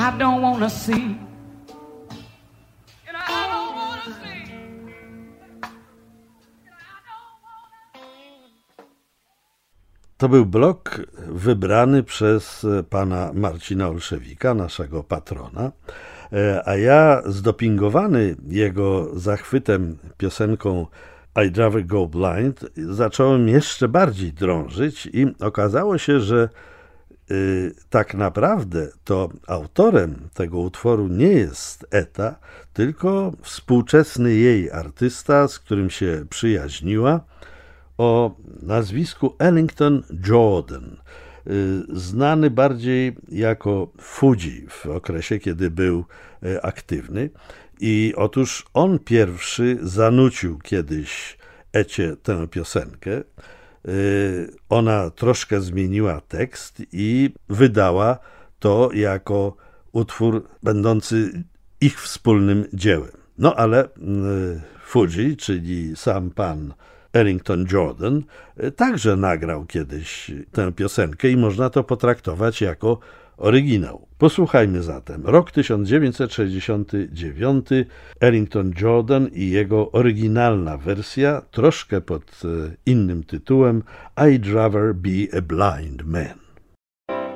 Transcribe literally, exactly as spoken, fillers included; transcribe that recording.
I don't wanna see. And I don't wanna see. To był blok wybrany przez pana Marcina Olszewika, naszego patrona, a ja zdopingowany jego zachwytem piosenką I'd Rather Go Blind zacząłem jeszcze bardziej drążyć i okazało się, że y, tak naprawdę to autorem tego utworu nie jest Etta, tylko współczesny jej artysta, z którym się przyjaźniła, o nazwisku Ellington Jordan, znany bardziej jako Fuji w okresie, kiedy był aktywny. I otóż on pierwszy zanucił kiedyś Ecie tę piosenkę. Ona troszkę zmieniła tekst i wydała to jako utwór będący ich wspólnym dziełem. No ale Fuji, czyli sam pan Ellington Jordan, także nagrał kiedyś tę piosenkę i można to potraktować jako oryginał. Posłuchajmy zatem. Rok tysiąc dziewięćset sześćdziesiąty dziewiąty, Ellington Jordan i jego oryginalna wersja, troszkę pod innym tytułem I'd Rather Be a Blind Man.